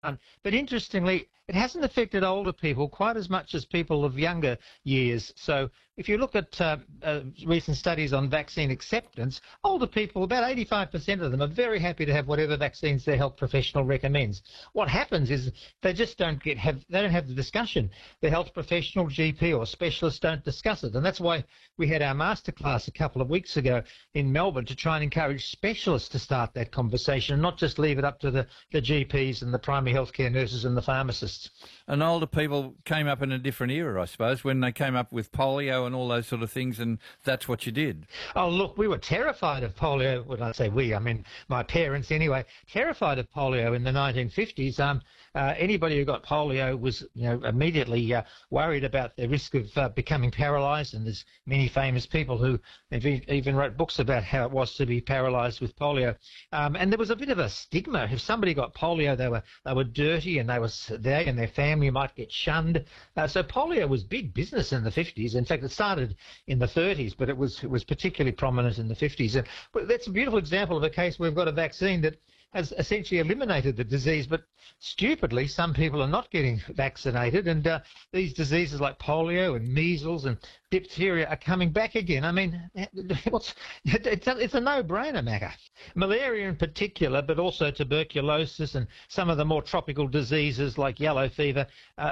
But interestingly, it hasn't affected older people quite as much as people of younger years. So if you look at recent studies on vaccine acceptance, older people, about 85% of them, are very happy to have whatever vaccines their health professional recommends. What happens is they just don't have the discussion. The health professional, GP or specialist don't discuss it. And that's why we had our masterclass a couple of weeks ago in Melbourne to try and encourage specialists to start that conversation and not just leave it up to the GPs and the primary healthcare nurses and the pharmacists. And older people came up in a different era, I suppose, when they came up with polio and all those sort of things, and that's what you did. Oh, look, we were terrified of polio. When I say we, I mean my parents anyway, terrified of polio in the 1950s. Anybody who got polio was, immediately worried about the risk of becoming paralysed, and there's many famous people who even wrote books about how it was to be paralysed with polio. And there was a bit of a stigma. If somebody got polio, they were dirty, and they and their family might get shunned. So polio was big business in the 50s. In fact, it started in the 30s, but it was particularly prominent in the 50s. But that's a beautiful example of a case where we've got a vaccine that has essentially eliminated the disease, but stupidly, some people are not getting vaccinated, and these diseases like polio and measles and diphtheria are coming back again. I mean, it's a no-brainer, Macca. Malaria in particular, but also tuberculosis and some of the more tropical diseases like yellow fever.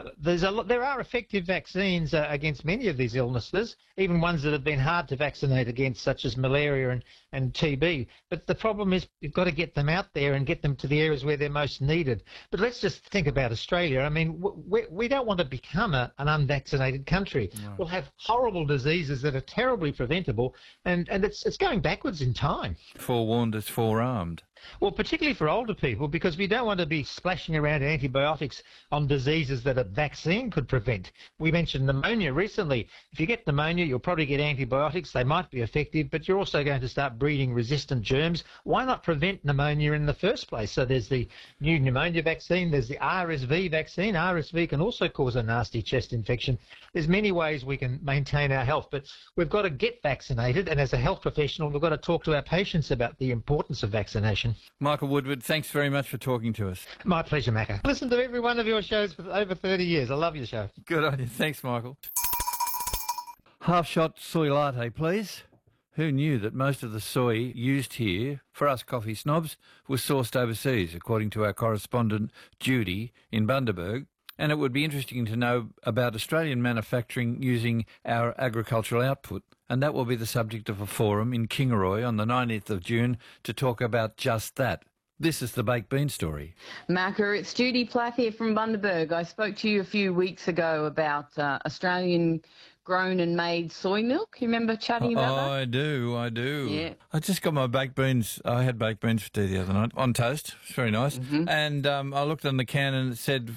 There are effective vaccines against many of these illnesses, even ones that have been hard to vaccinate against, such as malaria and TB. But the problem is you've got to get them out there and get them to the areas where they're most needed. But let's just think about Australia. I mean, we don't want to become an unvaccinated country. No. We'll have horrible diseases that are terribly preventable, and it's going backwards in time. Forewarned is forearmed. Well, particularly for older people, because we don't want to be splashing around antibiotics on diseases that a vaccine could prevent. We mentioned pneumonia recently. If you get pneumonia, you'll probably get antibiotics. They might be effective, but you're also going to start breeding resistant germs. Why not prevent pneumonia in the first place? So there's the new pneumonia vaccine. There's the RSV vaccine. RSV can also cause a nasty chest infection. There's many ways we can maintain our health, but we've got to get vaccinated. And as a health professional, we've got to talk to our patients about the importance of vaccination. Michael Woodward, thanks very much for talking to us. My pleasure, Macca. Listen to every one of your shows for over 30 years. I love your show. Good on you. Thanks, Michael. Half-shot soy latte, please. Who knew that most of the soy used here, for us coffee snobs, was sourced overseas, according to our correspondent Judy in Bundaberg? And it would be interesting to know about Australian manufacturing using our agricultural output. And that will be the subject of a forum in Kingaroy on the 19th of June to talk about just that. This is the Baked Bean Story. Macca, it's Judy Plath here from Bundaberg. I spoke to you a few weeks ago about Australian grown and made soy milk. You remember chatting about that? I do. Yeah. I just got my baked beans. I had baked beans for tea the other night on toast. It's very nice. Mm-hmm. And I looked on the can and it said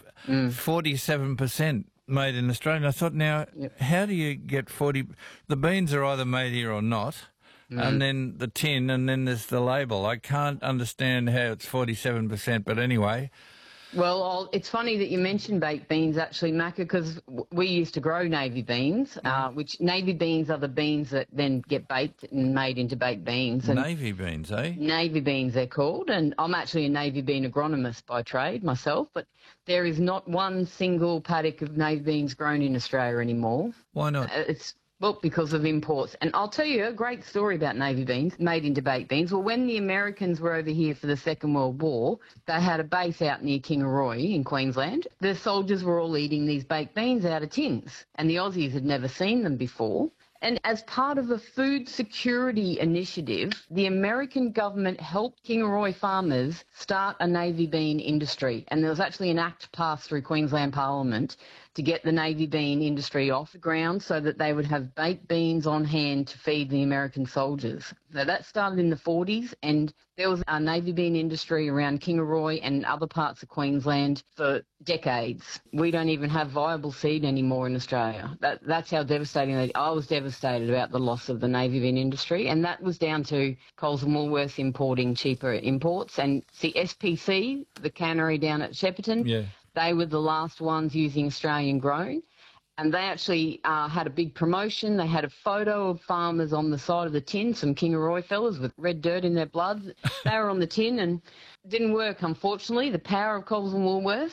47% made in Australia. And I thought, now, how do you get 40? The beans are either made here or not. And then the tin, and then there's the label. I can't understand how it's 47%, but anyway. Well, it's funny that you mentioned baked beans, actually, Macca, because we used to grow navy beans, which navy beans are the beans that then get baked and made into baked beans. And navy beans, eh? Navy beans, they're called. And I'm actually a navy bean agronomist by trade myself, but there is not one single paddock of navy beans grown in Australia anymore. Why not? Well, because of imports. And I'll tell you a great story about navy beans made into baked beans. Well, when the Americans were over here for the Second World War, they had a base out near Kingaroy in Queensland. The soldiers were all eating these baked beans out of tins, and the Aussies had never seen them before. And as part of a food security initiative, the American government helped Kingaroy farmers start a navy bean industry. And there was actually an act passed through Queensland Parliament to get the navy bean industry off the ground so that they would have baked beans on hand to feed the American soldiers. So that started in the 40s, and there was a navy bean industry around Kingaroy and other parts of Queensland for decades. We don't even have viable seed anymore in Australia. That's how devastating it is. I was devastated about the loss of the navy bean industry, and that was down to Coles and Woolworths importing cheaper imports. And the SPC, the cannery down at Shepparton, they were the last ones using Australian grown. And they actually had a big promotion. They had a photo of farmers on the side of the tin, some Kingaroy fellas with red dirt in their blood. They were on the tin and didn't work, unfortunately. The power of Coles and Woolworths.